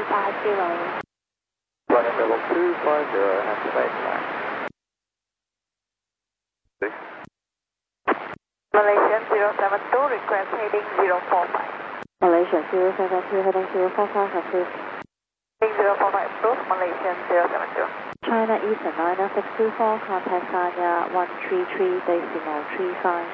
Running level 250, have to baseline. Malaysian 072, request heading 045. Malaysian 072, heading 045, approved. Heading 045, approved, Malaysian 072. China Eastern 90624, contact Sanya 133.35.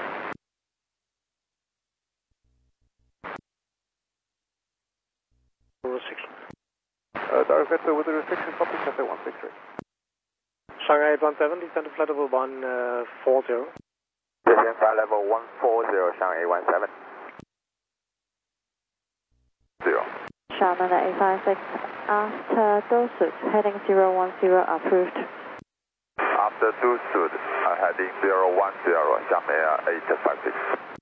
Direct vector with the restriction, copy, Cathay 163. Shanghai 817, descend to flight level 140. Descend flight level 140, Shanghai 17. 0. Shanghai 856, after Dosud, heading 010, approved. After Dusud, heading 010, Shanghai 856.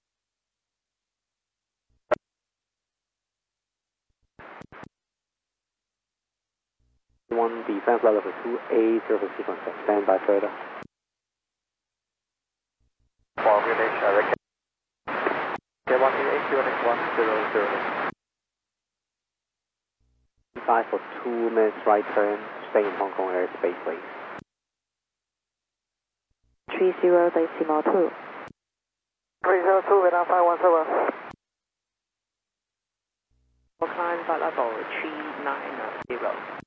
1 descend flight level 2A, surface sequence, stand by further. Formulation, K128, unit 100. 5 for 2 minutes right turn, stay in Hong Kong airspace, please. 30.2. 302, Vietnam 517. Climb flight level 390.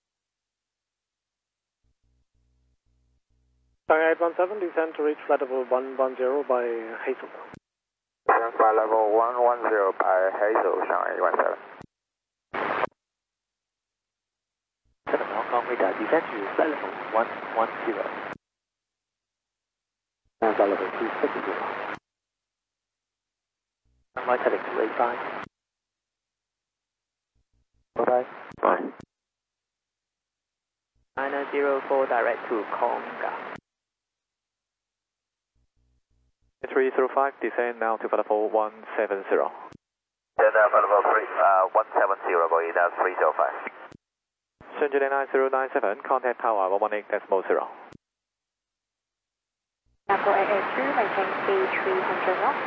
Shanghai 817, descend to reach flight level 110 by Hazel. Descend flight level 110 by Hazel, Shanghai 17. 7 Hong Kong radar, descend to flight level 110. And flight level 260. Runway heading 285. Bye-bye. Bye. 904 direct to Konga. 305, descend now to flight level 170. Then flight level 170, going down 305. Shenzhen 9097, contact tower 118.0. Number 882, maintain speed 300 knots.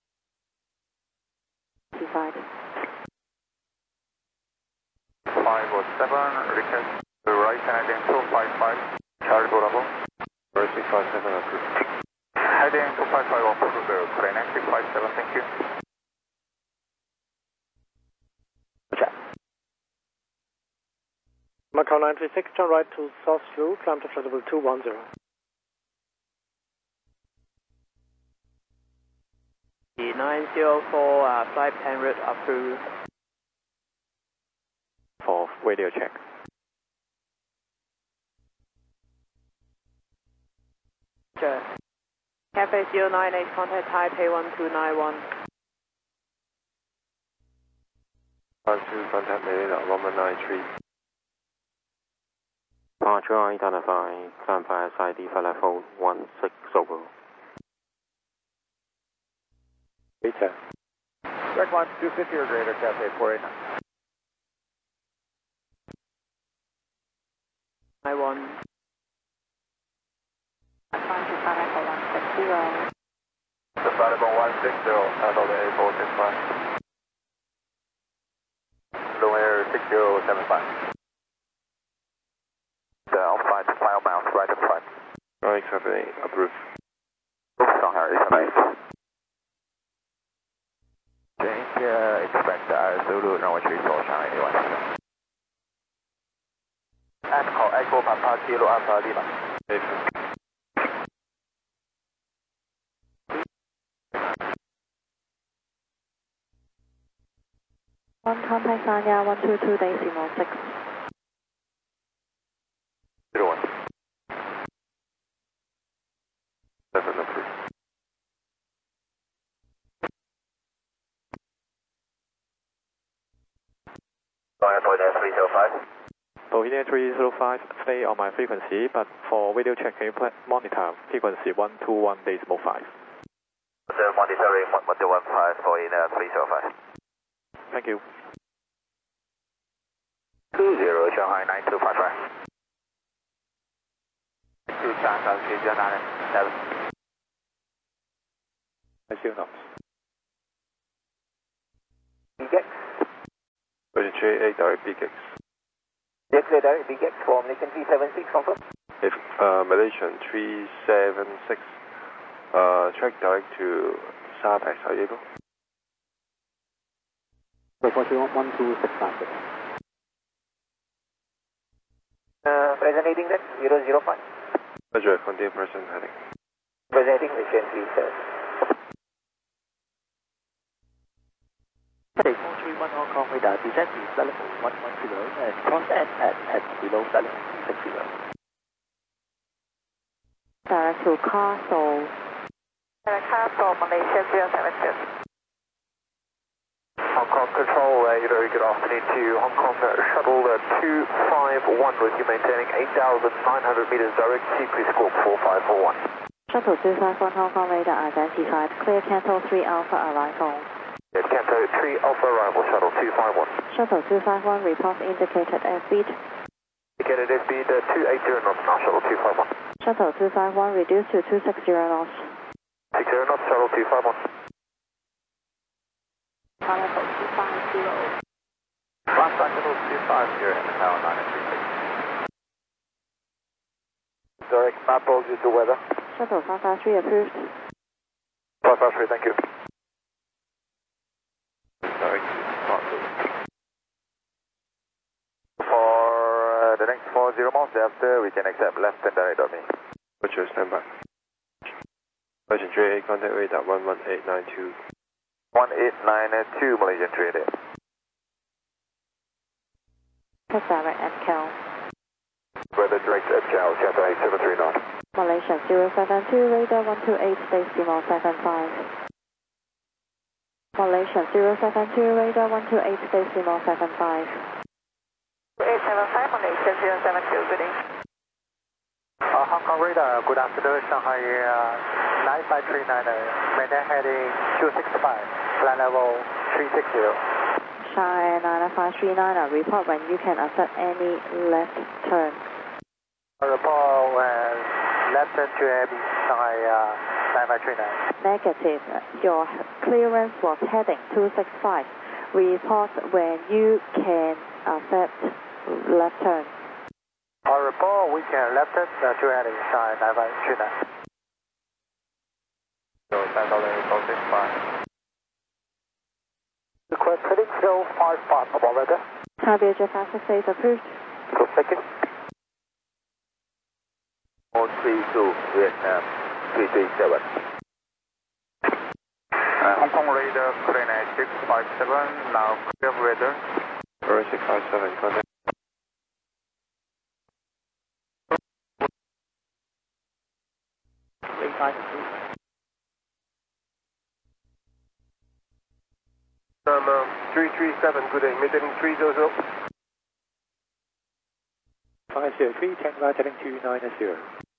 25. 507, request to right heading 255, Charlie Bravo. 657, approved. Heading 255, approved, plane 657, thank you. Macau 936, turn right to South Slough, climb to flight level 210. The 904 flight plan route approved. For radio check. Sure. Cafe 098, contact Taipei 1291. 12, contact Manila 1193. Departure identify, climb by SID flight level 160. Retail. Direct line 250 or greater, Cafe 489. 91. Climb to flight level 160. The flight level 160, handle the A465. Low air 6075. The outside file bounce right in front. Right, Cafe, approved. Shanghai 878. Expect Zulu runway 34, Shanghai 817. Echo Papa Kilo Alpha Lima. One contact Sanya 122.6. 01. 7 approved. Bohemian 305. Bohemian 305, stay on my frequency, but for video check, can you monitor frequency 121.5? Monitoring 115 for in 305. Thank you. 20 Shanghai 9255. 2 Shanghai 397. Thank you. PGX. 33.8 direct PGX. Get clear direct BX for Malaysian 376, confirm. If Malaysian 376, track direct to South San Diego. Present heading then, 005. Roger, continue present heading. Present heading, Malaysian 37. Hey, 431 Hong Kong radar, descend to flight level 110 and cross at below flight level 260. Direct to Castle. Direct Castle, Malaysia 072. Hong Kong Control, very good afternoon to you. Hong Kong Shuttle 251 with you maintaining 8,900 meters direct, Cruise score 4541. Shuttle 251 Hong Kong radar identified. Clear Canto 3 Alpha arrival. Yes, Canto 3 Alpha arrival, Shuttle 251. Shuttle 251 report indicated airspeed. Indicated airspeed 280 knots now, Shuttle 251. Shuttle 251 reduced to 260 knots. 60 knots, Shuttle 251. Level 250. Last Shuttle 250 in the tower 936. Direct map roll due to weather. Shuttle 553 approved. 553, thank you. Direct to Smart Loop. For the next 40 miles thereafter, we can accept left and direct on me. Roger, stand by. Malaysian 38, contact radar 11892. 1892, Malaysian 38. Test direct at Cal. Weather direct at Cal, Canto 873 knot. Malaysia 072 radar 128 stays Timor 75. Malaysia 072 radar 128 stays Timor 75. 875, Malaysia 072, good evening. Hong Kong radar, good afternoon, Shanghai 9539, maintain heading 265, flight level 360. Shanghai 9539, report when you can accept any left turn. Report when left turn to AB, Shanghai 9539. Negative. Your clearance was heading 265. Report when you can accept left turn. Report, we can left turn to heading Shanghai 9539. So, Canto 865. Request heading 055, about weather. Tabia fastest stays approved. Go second. 432, Vietnam 337. Hong Kong radar, clear 657, now clear weather. 657, contact. Baseline approved. 337, good day, maintaining 300. 503, 10 right heading 290.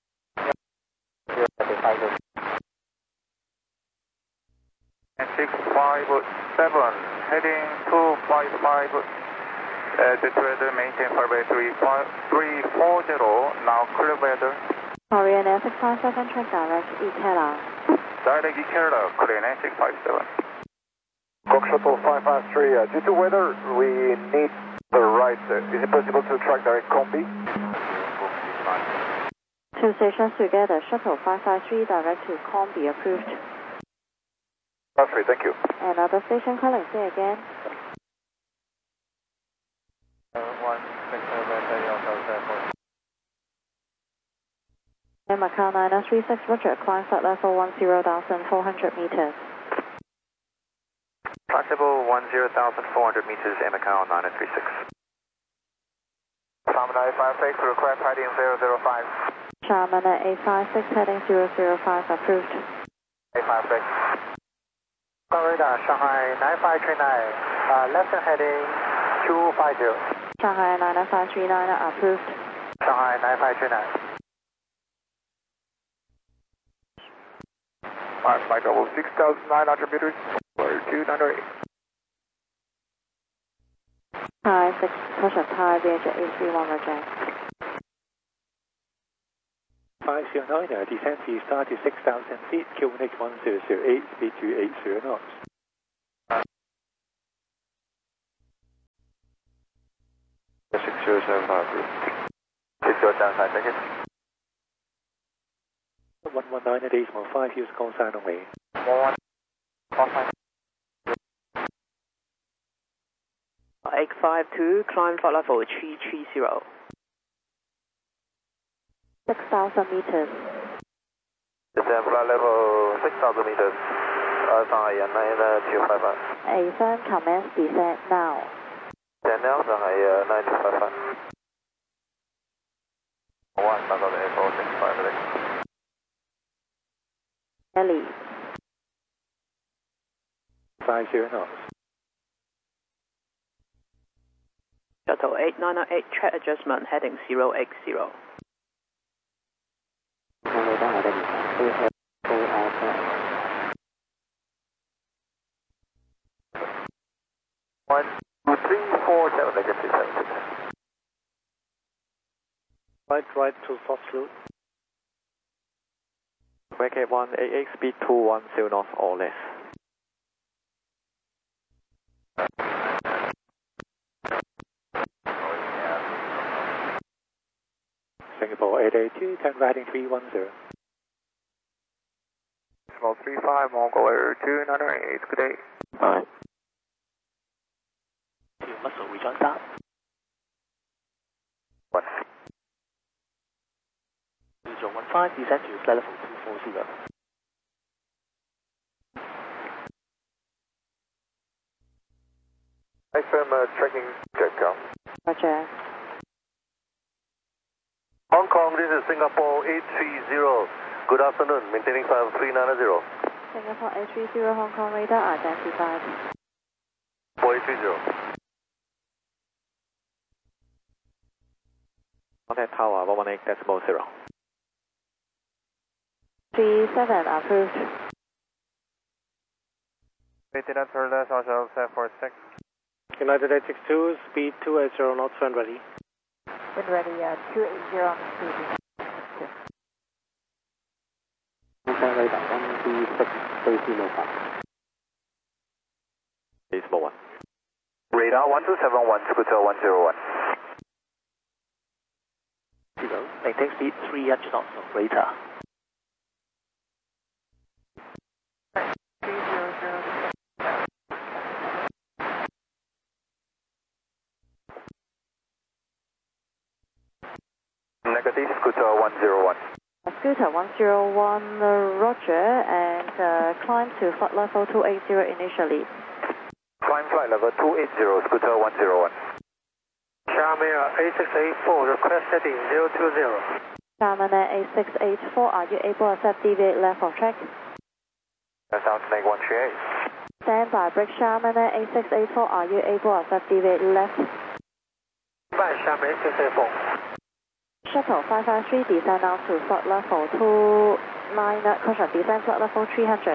And 657, heading 255, the weather maintain flight 340, now clear weather. Korean Air 657 track direct Ikela. Direct Kerala, clear 657. Cox Shuttle 553, due to weather, we need the right. Is it possible to track direct Combi? Two stations together, Shuttle 553 direct to Combi approved. 53, thank you. Another station calling, say again. 160, And Macau 936, Roger, climb flight level 10,400 meters. Flight level 10,400 meters, Macau 936. Salmon 856, request heading 005. Charman 856, heading 005, approved. 856. Radar, Shanghai 9539, left turn heading 250. Shanghai 9539, approved. Shanghai 9539. Flight level 6,900 meters, 298. Hi, 6, push up high, Vietjet A31, Roger. 509, descent to start to 6,000 feet, QNH 1008, speed 280 knots. 6075 approved. 6075, thank you. 119.5, use call sign only. 11, 852, climb flight level 330. 6,000 meters. descend flight level 6,000 meters. Shanghai 9255. Ascend commence descent now. Descend now, Shanghai 9255. 1, Shanghai 8465. Ellie. 50 knots. Shuttle 8908, track adjustment, heading 080. One, two, three, four, seven, negative 76. Right to soft slope. Wake 188, speed 210 knots or less. Singapore 882, Tango heading 310. Small 35, Mongol Air 2908, good day. Alright. Muscle rejoin start. 1. 2015, descend to flight level 240. XM tracking check. Roger. Hong Kong, this is Singapore 830. Good afternoon, maintaining 5390. Singapore 830 Hong Kong radar identified. 4830. Contact tower 118.0. 37 approved. Lieutenant Turles, ourselves 746. United 862, speed 280 knots and ready. When ready, 280 on the speed. Is 1. Radar 1271, Scooter 101. Maintain speed 300 knots of radar. 300. Negative, Scooter 101. Scooter 101, Roger, and climb to flight level 280 initially. Climb flight level 280, Scooter 101. Xiamen 8684, request heading 020. Xiamen 8684, are you able to accept deviate left of track? That sounds like 138. Stand by, break Xiamen 8684, are you able to accept deviate left? Bye, Xiamen 8684. Shuttle 553, descend now to flight level descend flight level 300.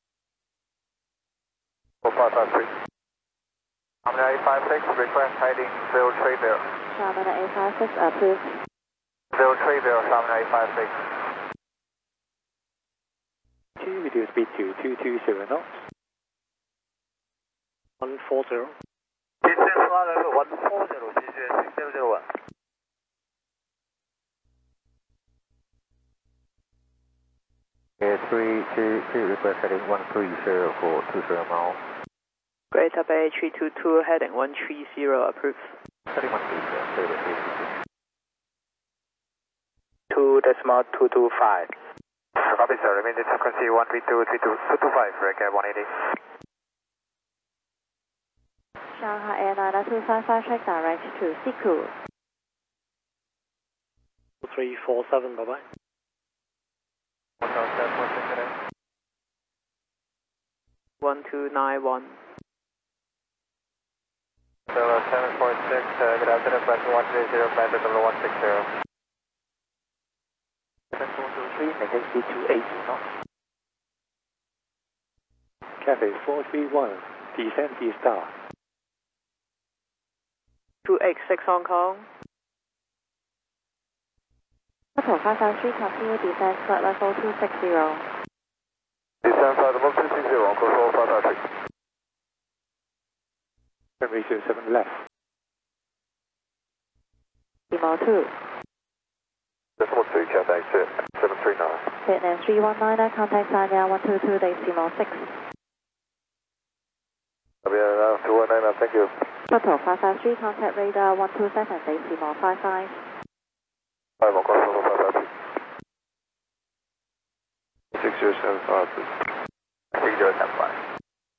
4553. Xiamen 856, request heading 030. Xiamen 856 approved. 030, Xiamen 856. 2, reduce speed to 220 knots. 140. Descend flight level 140, CJ 6001. Okay, 322, request heading 130 for 20 miles. Greater Bay 322, heading 130, approved. 2.225. Copy, sir. Remain frequency 132.225, break at 180. Shanghai Air 9255, check direct to Siku. 347, bye bye. 1291. 746, good afternoon, Bus 130, Bus 160. 7423, maintain speed 280 knots. Cathay 431, descend D-Star. 286 Hong Kong. Shuttle 553, continue descend flight level 260. Descend flight level 260, control 553. Runway 27 left. decimal 2. Decimal 2, contact 739. Vietnam 319, contact Sanya 122 decimal 6. Vietnam 219, thank you. Shuttle 553, contact radar 127 decimal 55. 5 Hong Kong Shuttle 553. 6075, please. 6075.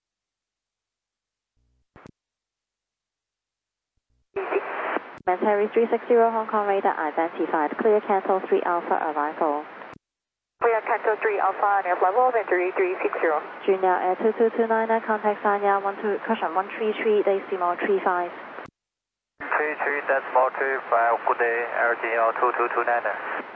Manhattan 360 Hong Kong radar identified. Clear cancel 3 Alpha arrival. Clear cancel 3 Alpha on your level, entry 360. Junior Air 22299, contact Sanya 133 decimal 35. 33 decimal 35, good day, RTL 2229.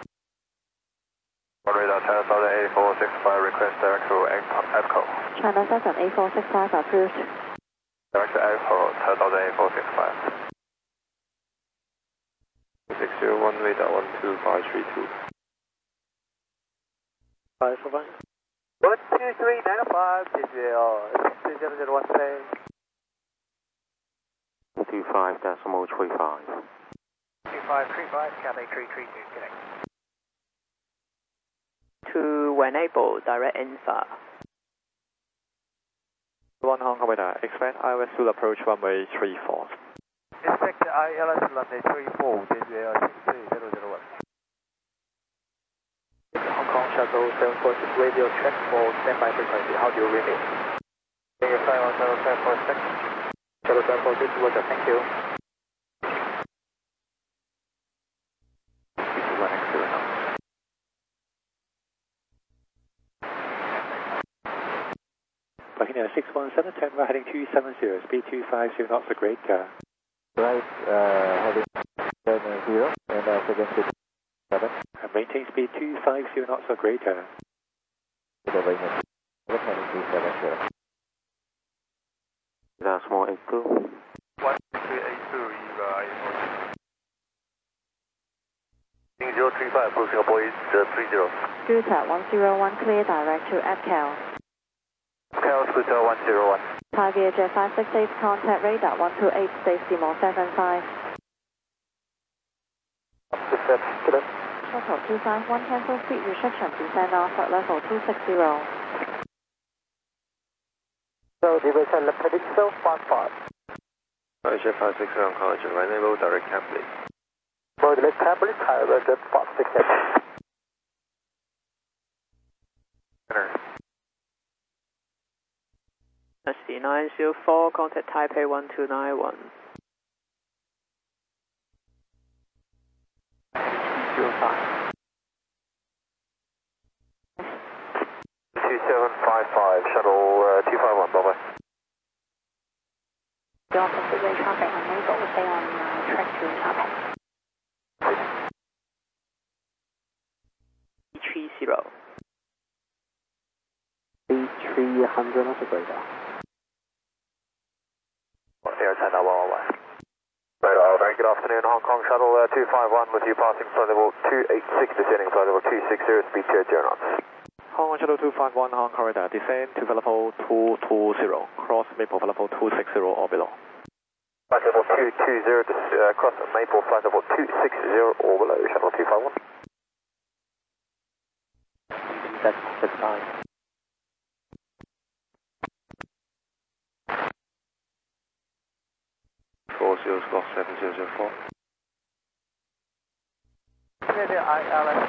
Radar China 8465, request direct to ECHO. China 78465 approved. Direct to ECHO, China 8465. 601 radar 12532. 545. 12395, TGL 3001. 25 decimal 35. 2535, Cathay 332, connect. To enable direct answer. 1 Hong Kong radar, expect ILS to approach runway 34. Expect ILS runway 34, TGL 63001. Hong Kong Shuttle 746 radio check for standby frequency. How do you read it? Figure 51746. Shuttle 746, Roger, thank you. Bahina 617, turn right heading 270, speed 250 knots, a great car. Right, heading 70, and second speed 7. And maintain speed 250 knots, a great car. Heading 270. Decimal 82. 12382, you 035, approaching aboard 30. Scooter 101, clear direct to ECHO. Cal Scooter 101. Thai Vietjet 568, contact radar 128 decimal 75. Shuttle 251, cancel speed restriction, descend off at level 260. So, division left heading 55. Jet 56 Hong Kong, enable direct cab, please. For the left cab, please, Jet 56. C904, contact Taipei 1291. 2755, shuttle 251, bye bye. Your configuration traffic unable, stay on track to Taipei. 30. 300 knots, a great car. Air China 111. Right, very good afternoon, Hong Kong Shuttle 251 with you passing flight level 286, descending flight level 260, speed 0 knots. Hong Kong Shuttle 251, Hong Kong radar, descend to level 220, cross Maple level 260 or below. Flight level 220, cross Maple flight level 260 or below, Shuttle 251. That's fine. Slot 7004. ILS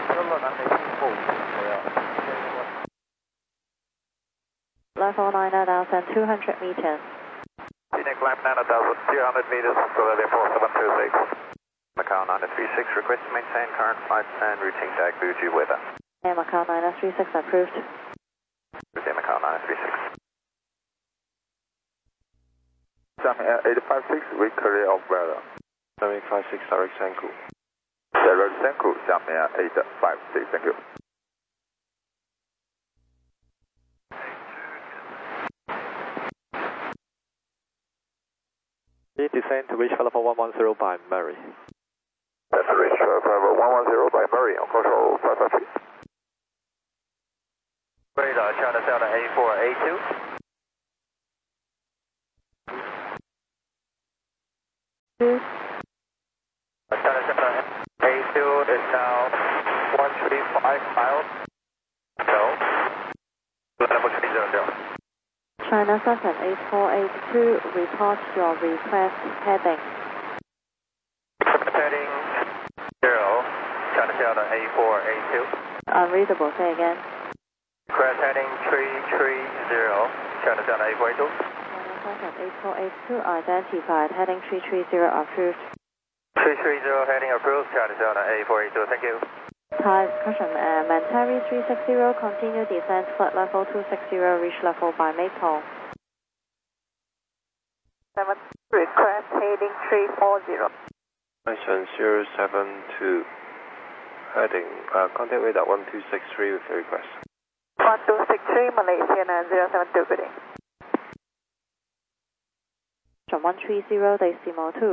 Level 9,200 meters. Phoenix climb 9,200 meters, Philadelphia 4726. Macau 936, request to maintain current flights and routine tag due weather. Air Macau 936 approved. Air Macau 936. 856, we clear of weather. 7856, direct Senku. Direct Senku, 856, thank you. Descend to reach level 110 by Murray. That's reach level 110 by Murray on control 553. Radar, China Delta A4A2. China Delta file. So, level 300. China 78482, report your request heading. Heading 0, China Delta A482. Unreadable, say again. Request heading 330, China Delta A482. China 78482, identified, heading 330, approved. 330 heading approved, China Delta A482, thank you. Type, caution, Mantari 360, continue descent, flight level 260, reach level by Maple. 7, request heading 340. Mission 072, heading, contact radar 1263 with the request. 1263, Malaysian 072, good day. 130, decimal 2.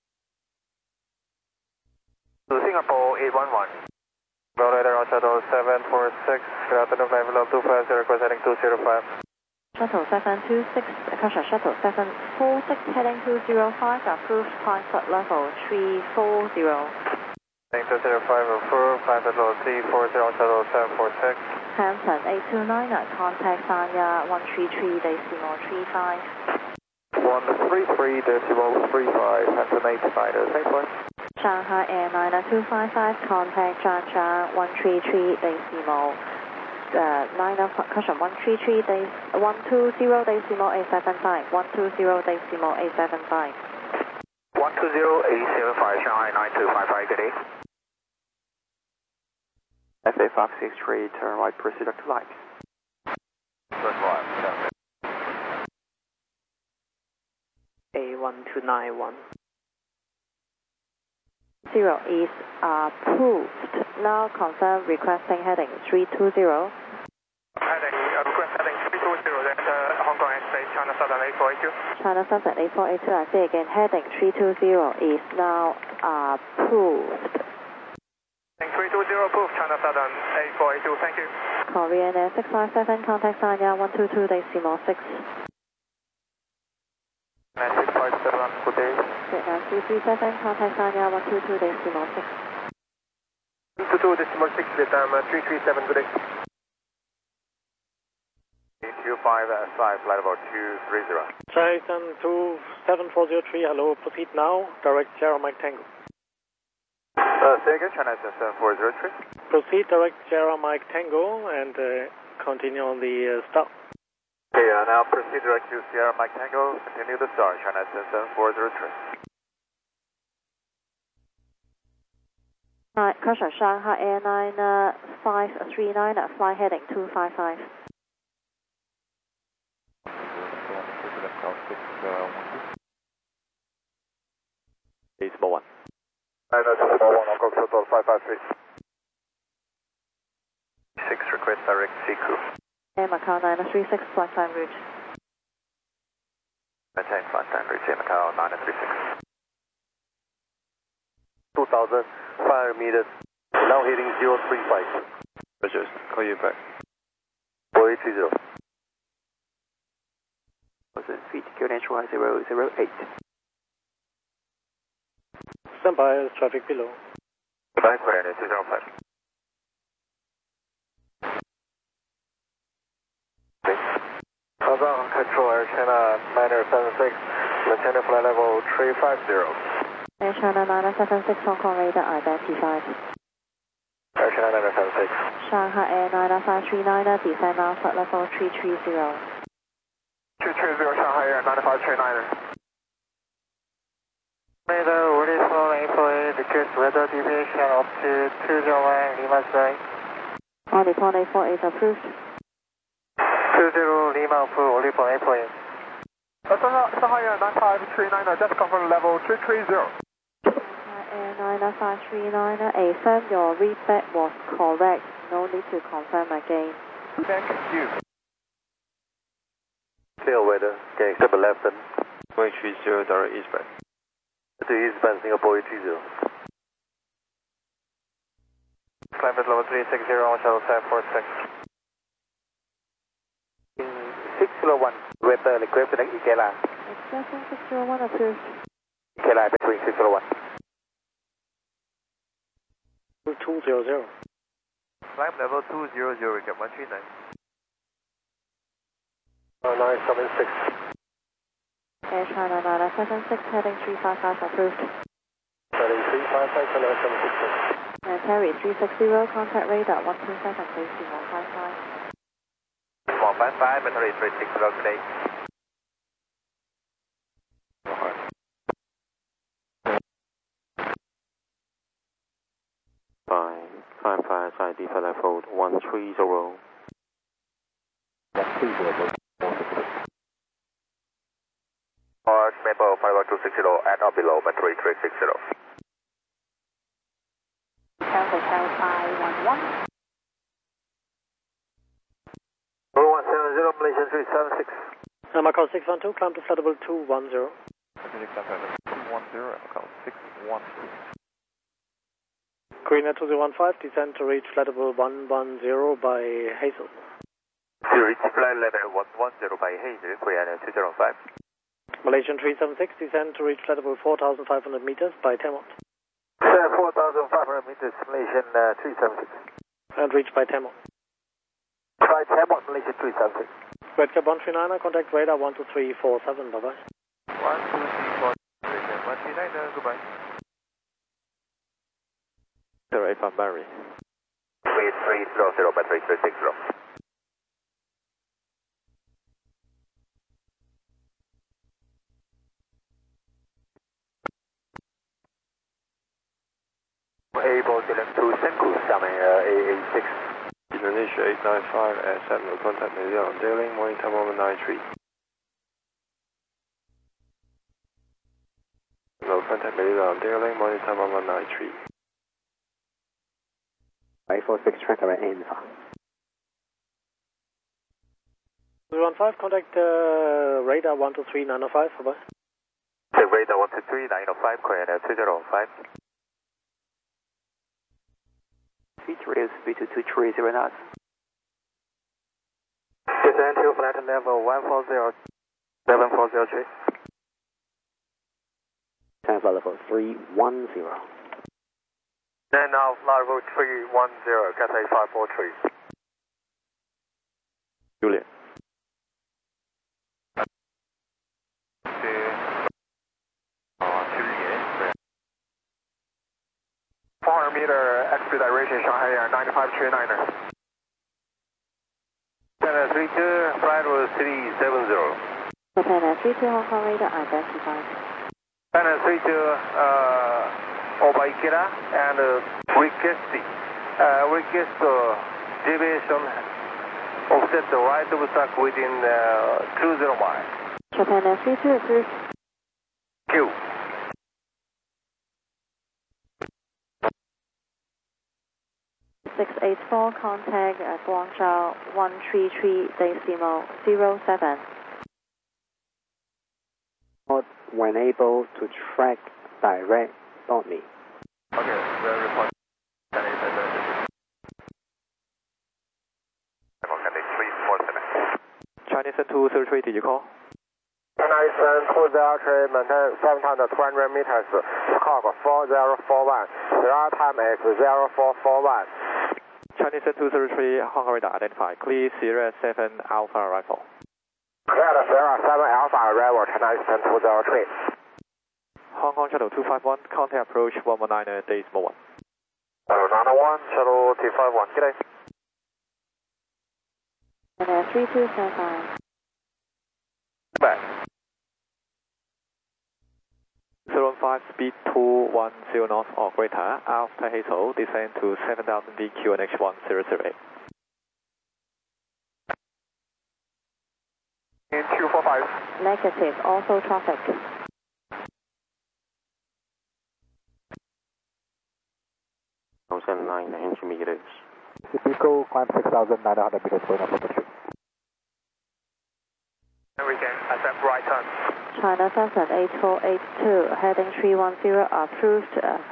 To Singapore 811. Ground radar on shuttle 746, good afternoon, flight level 250, request heading 205. Shuttle 726, caution, shuttle 746, heading 205, approved, time flight level 340. Heading 205 approved, flight level 340 on shuttle 746. Hampton 829, contact Sanya 133, decimal 35. 133 decimal 35, Hampton 829, same point. Shanghai Airliner 255, contact Zhangjiang 133, decimal 120 decimal 875, 120 decimal 875. 120-875, Shanghai 9255, good day. FA 563, turn right, proceed to light. Good one, A1291. 0 is approved. Now confirm requesting heading 320. Heading, request heading 320, that's Hong Kong Express, China Southern A482. China Southern A482, I say again, heading 320 is now approved. Heading 320 approved, China Southern A482, thank you. Korean Air 657, contact Sanya 122, decimal 6. 9657, good day. Vietnam 337, contact Sanya 122, decimal 6. 222 decimal 6, Vietnam 337, good day. 255, flight level 230. Triton 27403, hello, proceed now, direct Sierra Mike Tango. Say again, China 7403. Proceed direct Sierra Mike Tango and continue on the stop. Okay, now proceed direct to Sierra Mike Tango, continue the start, China 7403. Caution, Shanghai Airliner 539, fly heading 255. Decimal 1. Decimal 1, Hong Kong Shuttle 553. 6 request direct CQ. Air Macau 936, flight time route. Maintain flight time route, Air Macau 936. 2,500 meters, now heading 035. Roger, call you back. 4830. Feet, QNH 008. Stand by, traffic below. Goodbye, Korean 205. Ground control, Air China 976, maintain flight level 350. Air China 976, Hong Kong radar identified. Air China 976. Shanghai Airliner 539, descend now, flight level 330. 230 Shanghai Air 9539. Radar, ready for A48, request weather deviation up to 201 Lima Sky. On depot A48 approved. 20 Lima approved, only for A48. Shanghai Air 9539, just confirm level 330. Airliner 539, affirm your readback was correct. No need to confirm again. Thank you. Clear weather, getting stable left and 130 direct eastbound. to eastbound Singapore 830. Climate level 360 on shuttle 746. 601, weather request to Ikela. Expression 601 approved. Ikela between 601. 200. climb level 200, recap 139. 976. Air China 976 heading 355 approved. Heading 355 to 976. And Terry 360, contact radar 127, please 155. 155, battery 360 today. Climb fire side default level 130. 130. Arch Maple 51260 at or below battery 360. Hotel 511. 0170, Malaysian 376. Macau 612, climb to flight level 210. Korea 2015, descend to reach flight level 110 by Hazel. To reach flight level 110 by Hazel, Korea 205. Malaysian 376, descend to reach flight level 4,500 meters by Temont. 4,500 meters, Malaysian 376. And reach by Temont. By Temont, Malaysian 376. Redcap 139, contact radar 12347, bye-bye. 12347, 139, goodbye. 085 Mary. 3300, battery 360. Able to left to Senku, 下面 AA6. Indonesia 895 at 7 will contact Manila on Daylink, morning time 1193. Will contact Manila on Daylink, morning time 1193. 846 tracker at Infa. 215, contact radar 123905, bye-bye. Radar 123905, Korea 205. V3 is V223 knots. Descend to flight level 140, 740 Time flight level 310. And now flight level 310, Cathay 543. Juliet. 400 meter expedite ratio, Shanghai Air 9539er. China 32, flight level 370. Japan 32, Hong Kong radar identified. China 32, over Ikeda and request deviation offset the right obstacle within 20 miles. Japan 32 approved. Q. 684, contact Guangzhou 133.07. When able to track direct me. Okay, we'll report. Chinese 233, did you call? Chinese 203, maintain 7,200 meters, squawk 4041, your time is 0441. Chinese 233, Hong Kong radar identified. Clear Sierra 7 Alpha arrival. Clear Sierra 7 Alpha arrival, Chinese 203. Hong Kong Shuttle 251, contact approach 119 decimal 1. 901, Shuttle 251, g'day. And 3275. Back. 015, speed 210 knots or greater, after Hazel, descend to 7000 DQ and H1008. In 245. Negative, also traffic. Thousand 900 meters. Typical climb 6,900 meters going up altitude. And we can accept right turn. China 8482, heading 310, approved.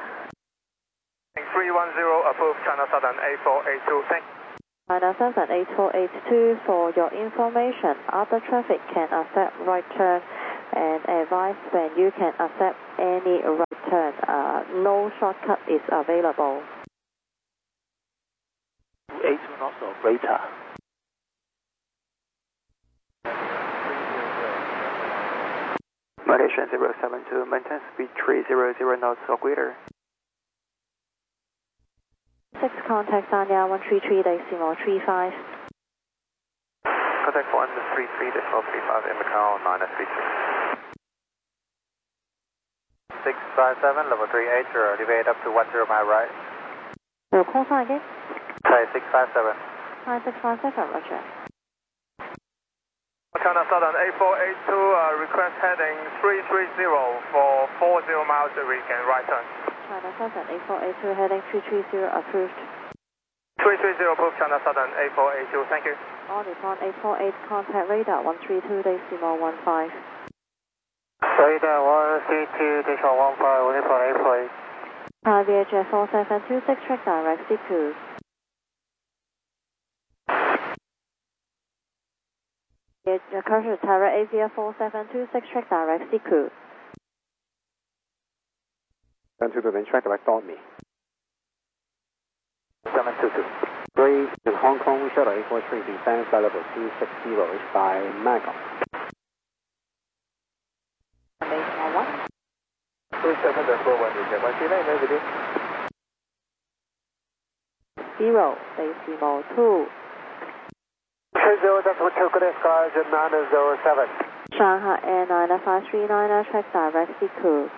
310, approved, China Southern 8482, thank you. China 8482, for your information, other traffic can accept right turn and advise when you can accept any right turn. No shortcut is available. 82 knots or greater. Malaysian 072, maintain speed 300 knots or greater. 6 contact Sanya 133 decimal 35. Contact 133 decimal 35 in Macau 933. 657, level 380, deviate up to 10 mile right. Will call sign again? Try 657. Hi 657, roger. China Southern 8482, request heading 330 for 40 miles a week and right turn. China Southern 8482 heading 330 approved. 330 approved, China Southern 8482, thank you. On Nippon 848 contact radar 132 decimal 15. Radar 132 decimal 15, Nippon 848. VHF 4726 track direct Siku. Cursor Terra Asia 4726 track direct Siku. Turn to the track direct on me. 722. 3 in Hong Kong, Shuttle 843, descends by level 260 by Magog. 37.41 điều chào quan trí này, nơi video. 0 decimal 2. 30 decimal 2, good skies at 907. Shanghai Air 95539 track direct Siku.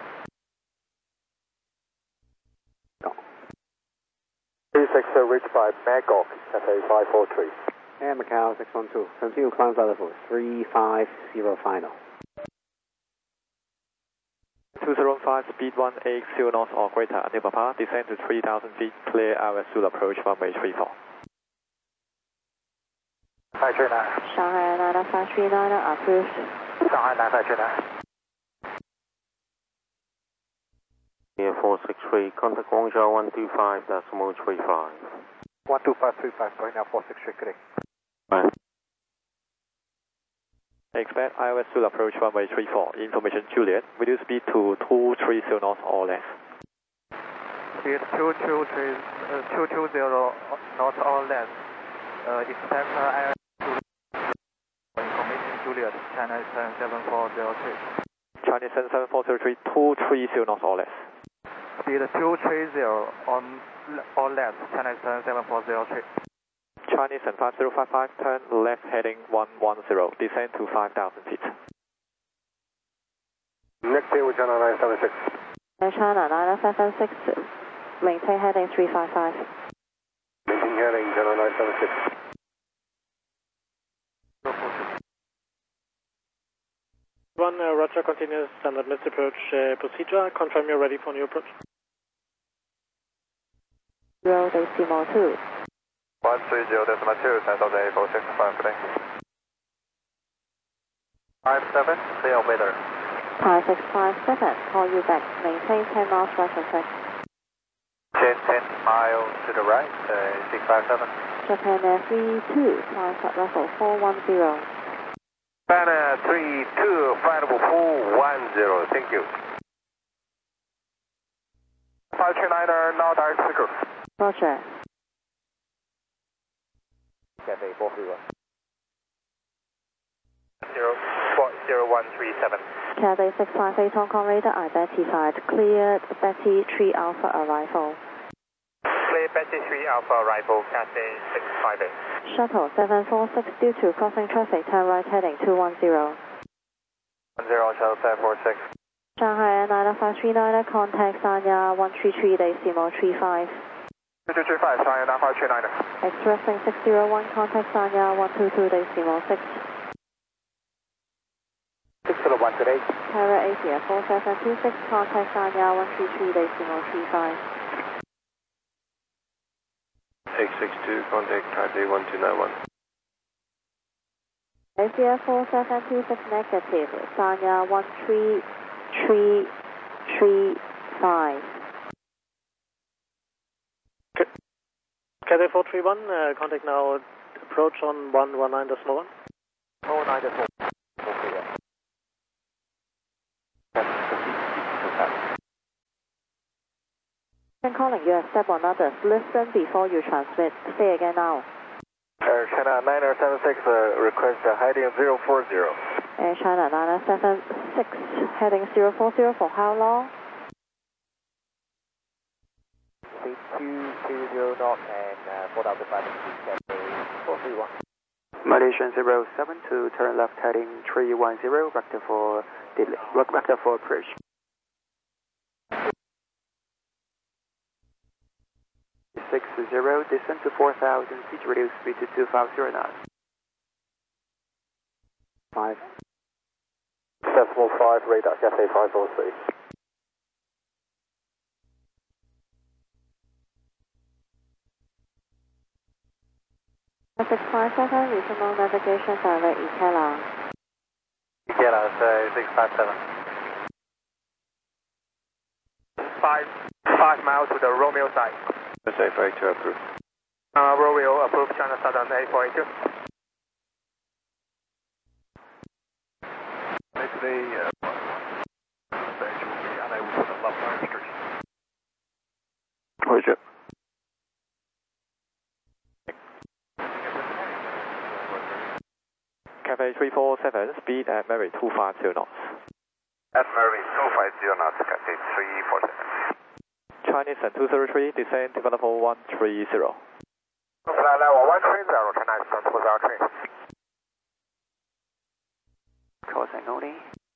360 reached by Magog, Cafe 543. Air Macau 612, continue climb by level 350 final. 2015, speed 180 knots or greater, near Papa, descend to 3,000 feet, clear RS Zulu approach runway 34. Hi, China. Shanghai Air 95539 approved. Shanghai 959. Air 463, contact Guangzhou 125 decimal 35. 12535, going now 463, correct. Right. Expect IOS Zulu approach runway 34. Information Juliet, reduce speed to 230 knots or less. Speed 220 knots or less. Expect IOS Zulu. Information Juliet, China 77403. Chinese 77403, 230 knots or less. Speed 230 or less, China 77403. Chinese and 5055, turn left heading 110, descend to 5,000 feet. Next day with China 976. China 976, maintain heading 355. Maintain heading China 976. Roger, continuous standard missed approach procedure. Confirm you're ready for new approach. 0 decimal 2. 130 decimal 2, San Jose 465 today. 57, clear weather. 5657, call you back. Maintain 10 miles right of track. 10 miles to the right, 657. Japan Air 32, climb at level 410. Japan 32, flight level 410, thank you. 529er, now direct speaker. Roger. Cafe 431. 0137. Cathay 658 Hong Kong radar identified. Cleared Betty 3 Alpha arrival. Clear Betty 3 Alpha arrival, Cathay 658. Shuttle 746 due to crossing traffic, turn right heading 210. 10, Shuttle 746. Shanghai Air 95539, contact Sanya 133 decimal 35. 2235, Shanghai 9539. Expressing 601, contact Sanya 122 decimal 6. 601 today. Terra Asia 4726, contact Sanya 133 decimal 35. 862, contact Taipei 1291. Asia 4726 negative, Sanya 13335. Cathay 431, contact now approach on 119.1. 094. calling you accept on others. Listen before you transmit. Say again now. Air China 9076, request heading 040. Air China 976, heading 040 for how long? Speed 220 knots and 4,500 feet, 431. Malaysian 072, turn left heading 310, vector for approach. Descend to 4,000 feet, reduce speed to 250 knots. 5. Decimal 5, radar Cathay 503. Traffic 57, regional navigation direct Ikela. Ikela, 657. 5 miles to the Romeo side. SA 42 approved. Romeo approved China Southern 8482. Today, will be unable to the left line street. Roger. Cathay 347, speed at Mary 250 knots. At Mary 250 knots, Cathay 347. Chinese and 203, descend to level 130. Level 130, China Eastern 203. Cosine only.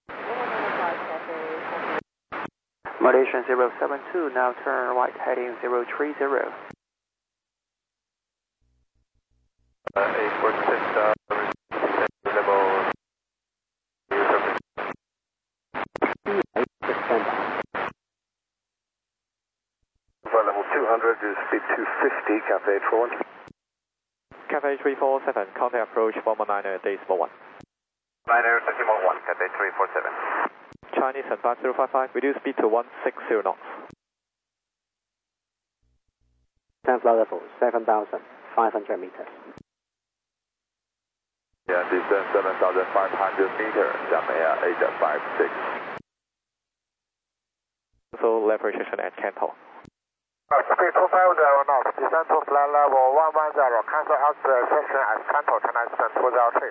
Malaysian 072, now turn right heading 030. 846, level level 200 is speed 250, Cathay 841. Cathay 347, contact approach 119 decimal 1. 90 decimal 1, Cathay 347. Chinese and 5055, reduce speed to 160 knots. Stand level 7,500 meters. Yeah, descend 7,500 meters, Jamea 856. So level restriction at Canton. Speed 250 knots, descend to flight level 110, cancel out the section at Canton, China Eastern 203.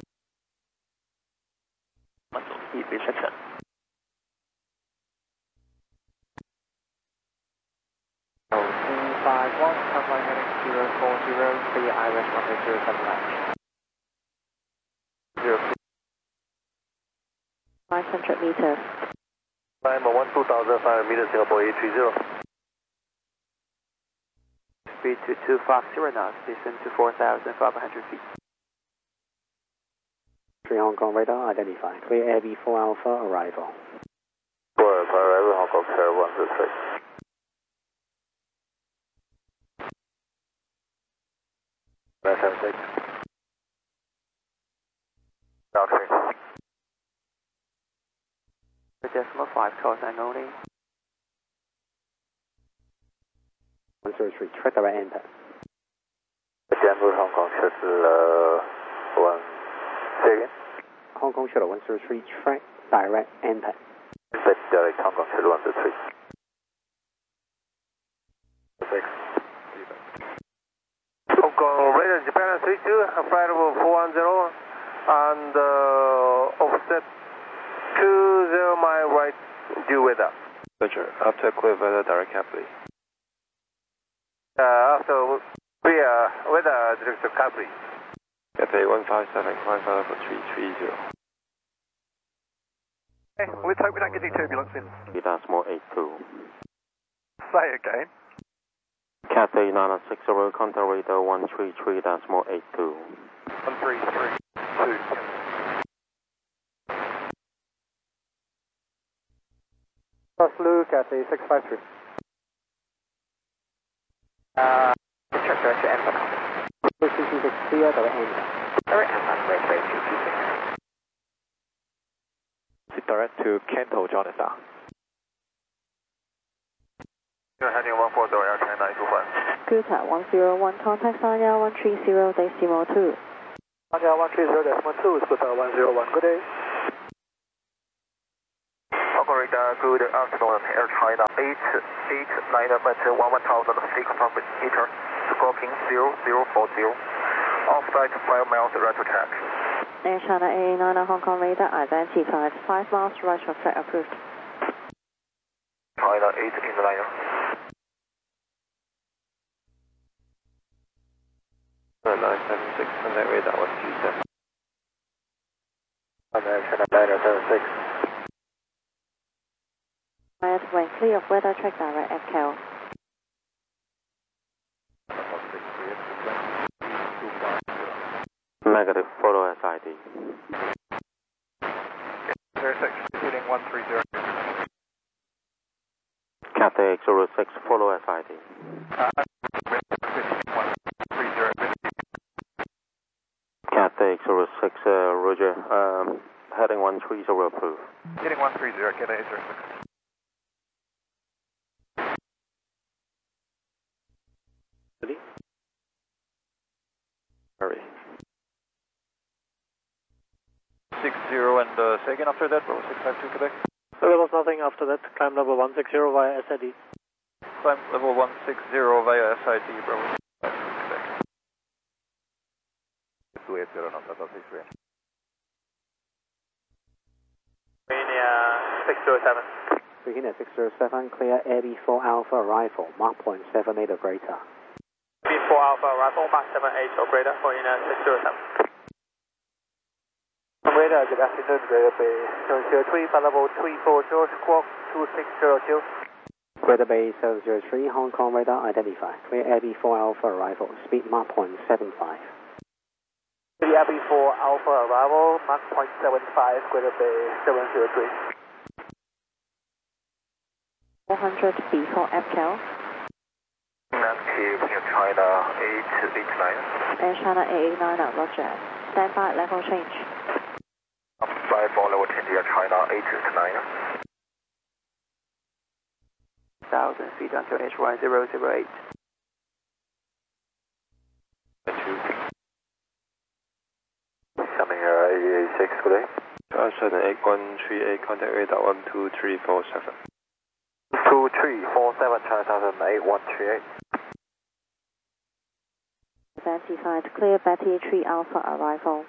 Heat restriction. Oh, 251, runway heading 040, clear IRS runway 07 left. 500 meters. Climb 12,500 meters, Singapore 830. Speed to 250 knots, descend to 4,500 feet. 3 Hong Kong radar identified. Clear Air B4 Alpha arrival. 4 Alpha arrival, Hong Kong Sierra 123. Left 76. Downstream. Decimal 5, cosine only. 103, track direct enter. Denver, Hong Kong Shuttle 1. Say again? Hong Kong Shuttle 103, track direct enter. Direct Hong Kong Shuttle 123. 6. Hong Kong radar Japan 32, flight level 410 and offset 20 mile right due weather. Roger. After clear weather, direct cap please. After clear weather, direct cap please. Cathay 157, climb level 330. Hey, let's hope we don't get any turbulence in. Decimal 82. Say again. Cathay 960, contact radar 133 decimal 82. 1332. First look at the 653. Check direct to Alpha. 266 clear direct enter. Direct Alpha, rate 226. Direct to Canton, Jonathan. You're heading 140, Air China 925. Scooter 101, contact Sanya 130 decimal 2. Sanya 130 decimal 2, Scooter 101, good day. Hong Kong radar, good afternoon, Air China 889 meter 1006 meter, squawking 0040. Offside 5 miles right to track. Air China 889 Hong Kong radar identified 5 miles right to track approved. China 889. 976, contact radar 127. China 976. Quiet when clear of weather track direct FKL. Negative, follow SID. 06, heading 130. Cathay 06, follow SID. 130. Cathay 06, Roger. Heading 130 approved. Heading 130, Cathay 06. Ready? Hurry. 60 and second after that, Bravo 652 Quebec. So there was nothing after that. Climb level 160 via SID. Climb level 160 via SID, Bravo 652 Quebec. 280 knots, Delta 63. Virginia 607. Virginia 607, clear AB4 Alpha arrival, Mach 0.78 or greater. AB4 Alpha arrival, Mach 78 or greater, Virginia 607. Radar, good afternoon, Radar Bay 703, flight level 340, squawk 2602. Radar Bay 703, Hong Kong radar identified, clear AB4 Alpha arrival, speed Mach 0.75. The AB4 Alpha arrival, Mach 0.75, Radar Bay 703. 400 before FKL. Active Air China 889. Air China 889 Roger. Stand by, level change. Upside for level change Air China 889. 1,000 feet until H1008. Coming here, 86, good day. Charlie 8138, contact radar 12347. 2347, China 8138. Identified, clear Betty 3 Alpha arrival.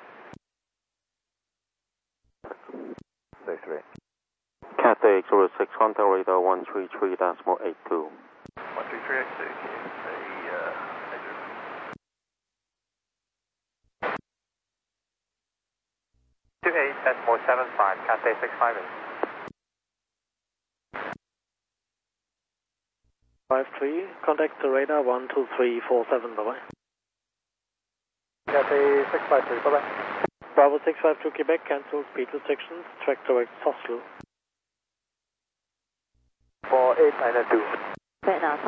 63. Cathay 06, contact radar 133.82. 13386. 28.75, Cathay 658. 53, contact the radar 12347, bye-bye. Cathay 653, bye-bye. Bravo 652 Quebec, cancel speed restrictions, track direct Hostel. For 892. Vietnam